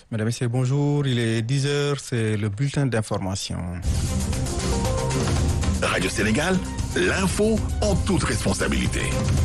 Mesdames et messieurs, bonjour. Il est 10 heures, c'est le bulletin d'information. Radio Sénégal, l'info en toute responsabilité.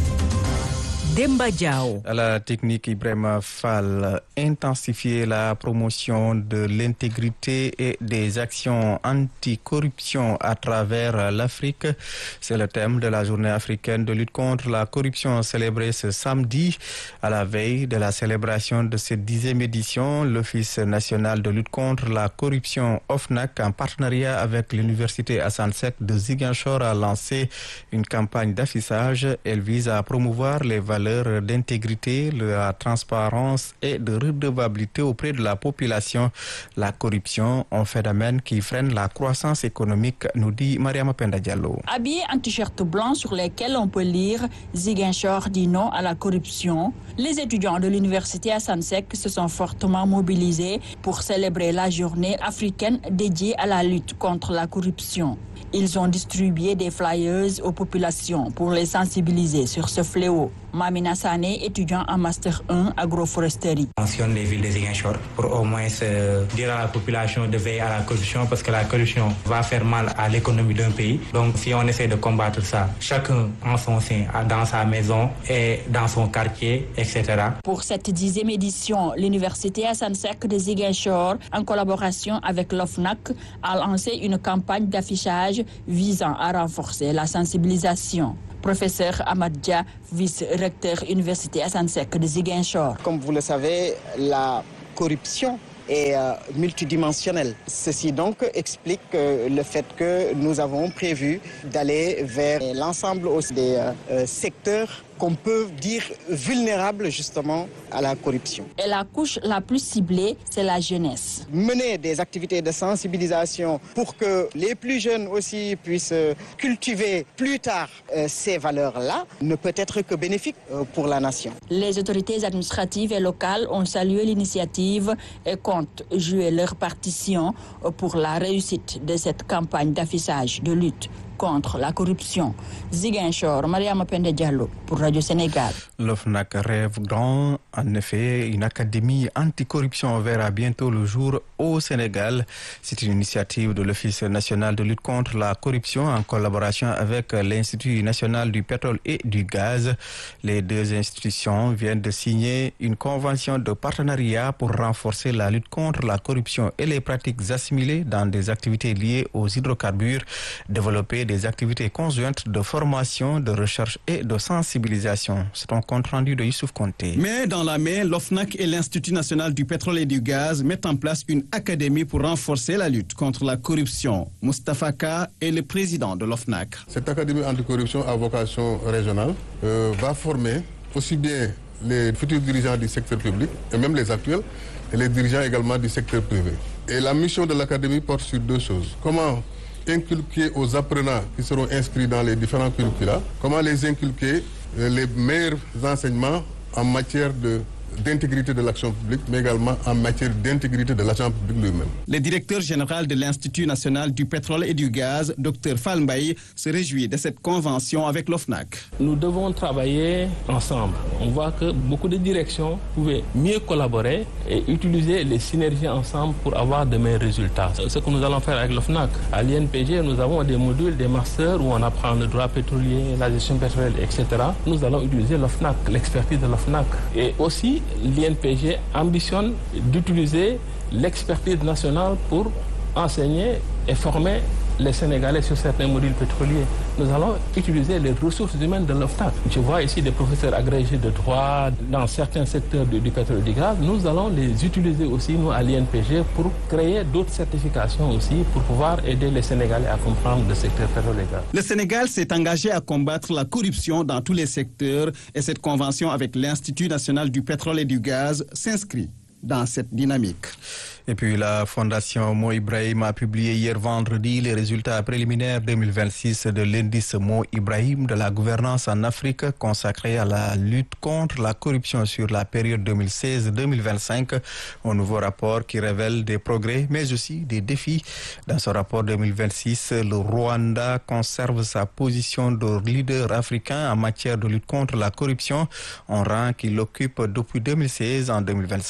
Demba Diao. À la technique, Ibrahima Fall, intensifier la promotion de l'intégrité et des actions anticorruption à travers l'Afrique. C'est le thème de la journée africaine de lutte contre la corruption célébrée ce samedi. À la veille de la célébration de cette 10e édition, l'Office national de lutte contre la corruption OFNAC, en partenariat avec l'Université Assane Seck de Ziguinchor, a lancé une campagne d'affichage. Elle vise à promouvoir les valeurs d'intégrité, la transparence et de redevabilité auprès de la population. La corruption, un phénomène qui freine la croissance économique, nous dit Mariama Penda Diallo. Habillés en t-shirt blanc sur lesquels on peut lire Ziguinchor dit non à la corruption, les étudiants de l'université Assane Seck se sont fortement mobilisés pour célébrer la journée africaine dédiée à la lutte contre la corruption. Ils ont distribué des flyers aux populations pour les sensibiliser sur ce fléau. Mamina Sané, étudiant en Master 1 agroforesterie. Mentionne les villes de Ziguinchor pour au moins dire à la population de veiller à la corruption parce que la corruption va faire mal à l'économie d'un pays. Donc si on essaie de combattre ça, chacun en son sein, dans sa maison et dans son quartier, etc. Pour cette 10e édition, l'université Assane Seck de Ziguinchor, en collaboration avec l'OFNAC, a lancé une campagne d'affichage visant à renforcer la sensibilisation. Professeur Ahmad Dia, vice-recteur Université Assane Seck de Ziguinchor. Comme vous le savez, la corruption est multidimensionnelle. Ceci donc explique le fait que nous avons prévu d'aller vers l'ensemble aussi des secteurs qu'on peut dire vulnérables justement à la corruption. Et la couche la plus ciblée, c'est la jeunesse. Mener des activités de sensibilisation pour que les plus jeunes aussi puissent cultiver plus tard ces valeurs-là ne peut être que bénéfique pour la nation. Les autorités administratives et locales ont salué l'initiative et comptent jouer leur partition pour la réussite de cette campagne d'affichage de lutte contre la corruption. Ziguinchor, Mariama Penda Diallo pour Radio Sénégal. L'OFNAC rêve grand. En effet, une académie anticorruption verra bientôt le jour au Sénégal. C'est une initiative de l'Office national de lutte contre la corruption en collaboration avec l'Institut national du pétrole et du gaz. Les deux institutions viennent de signer une convention de partenariat pour renforcer la lutte contre la corruption et les pratiques assimilées dans des activités liées aux hydrocarbures, développer des activités conjointes de formation, de recherche et de sensibilisation. C'est un compte rendu de Youssouf Konté. Mais dans la main, l'OFNAC et l'Institut national du pétrole et du gaz mettent en place une académie pour renforcer la lutte contre la corruption. Moustapha Ka est le président de l'OFNAC. Cette académie anticorruption à vocation régionale va former aussi bien les futurs dirigeants du secteur public et même les actuels et les dirigeants également du secteur privé. Et la mission de l'académie porte sur deux choses. Comment inculquer aux apprenants qui seront inscrits dans les différents curricula, comment les inculquer les meilleurs enseignements en matière d'intégrité de l'action publique, mais également en matière d'intégrité de l'agent public lui-même. Le directeur général de l'Institut national du pétrole et du gaz, Dr Fall Mbaye, se réjouit de cette convention avec l'OFNAC. Nous devons travailler ensemble. On voit que beaucoup de directions pouvaient mieux collaborer et utiliser les synergies ensemble pour avoir de meilleurs résultats. Ce que nous allons faire avec l'OFNAC. À l'INPG, nous avons des modules, des masters où on apprend le droit pétrolier, la gestion pétrolière, etc. Nous allons utiliser l'OFNAC, l'expertise de l'OFNAC. Et aussi, l'INPG ambitionne d'utiliser l'expertise nationale pour enseigner et former les Sénégalais sur certains modules pétroliers. Nous allons utiliser les ressources humaines de l'OFNAC. Je vois ici des professeurs agrégés de droit dans certains secteurs du pétrole et du gaz. Nous allons les utiliser aussi, nous, à l'INPG, pour créer d'autres certifications aussi, pour pouvoir aider les Sénégalais à comprendre le secteur pétrole et gaz. Le Sénégal s'est engagé à combattre la corruption dans tous les secteurs et cette convention avec l'Institut national du pétrole et du gaz s'inscrit dans cette dynamique. Et puis la Fondation Mo Ibrahim a publié hier vendredi les résultats préliminaires 2026 de l'indice Mo Ibrahim de la gouvernance en Afrique consacré à la lutte contre la corruption sur la période 2016-2025. Un nouveau rapport qui révèle des progrès mais aussi des défis. Dans ce rapport 2026, le Rwanda conserve sa position de leader africain en matière de lutte contre la corruption, un rang qu'il occupe depuis 2016. En 2025, le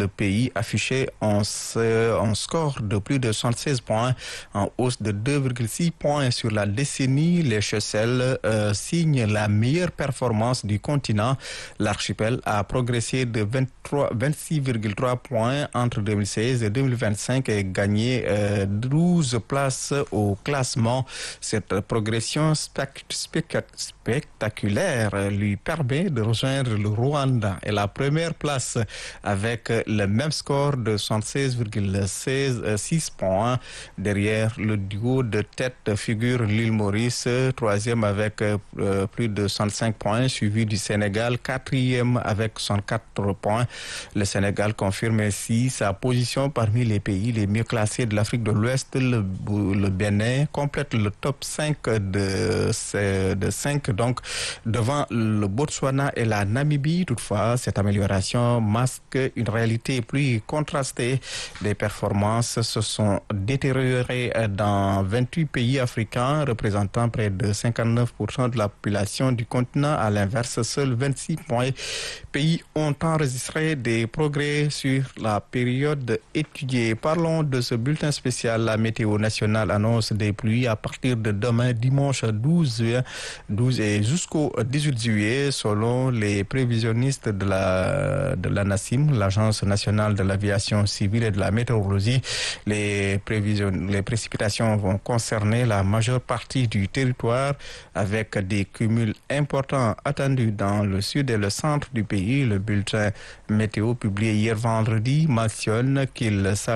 pays affichait un score de plus de 76 points, en hausse de 2,6 points sur la décennie. Les Seychelles signent la meilleure performance du continent. L'archipel a progressé de 26,3 points entre 2016 et 2025 et gagné 12 places au classement. Cette progression spectaculaire lui permet de rejoindre le Rwanda et la première place avec le même score de 76,6 points. Derrière le duo de tête figure l'île Maurice, troisième avec plus de 65 points, suivi du Sénégal, quatrième avec 64 points. Le Sénégal confirme ainsi sa position parmi les pays les mieux classés de l'Afrique de l'Ouest. Le Bénin complète le top 5 de 5, donc devant le Botswana et la Namibie. Toutefois, cette amélioration masque une réalité plus contrastée. Les performances se sont détériorées dans 28 pays africains, représentant près de 59% de la population du continent. À l'inverse, seuls 26 pays ont enregistré des progrès sur la période étudiée. Parlons de ce bulletin spécial. La météo nationale annonce des pluies à partir de demain dimanche 12 et jusqu'au 18 juillet selon les prévisionnistes de la NACIM, l'Agence nationale de l'aviation civile et de la météorologie. Les précipitations vont concerner la majeure partie du territoire avec des cumuls importants attendus dans le sud et le centre du pays. Le bulletin météo publié hier vendredi mentionne qu'il